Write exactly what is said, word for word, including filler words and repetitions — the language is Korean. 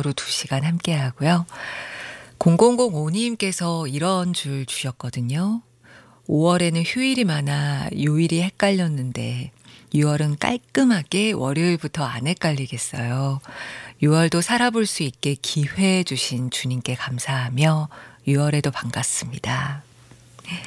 생각으로 두 시간 함께 하고요. 공공공오 님께서 이런 줄 주셨거든요. 오월에는 휴일이 많아 요일이 헷갈렸는데 유월은 깔끔하게 월요일부터 안 헷갈리겠어요. 유월도 살아볼 수 있게 기회 주신 주님께 감사하며 유월에도 반갑습니다.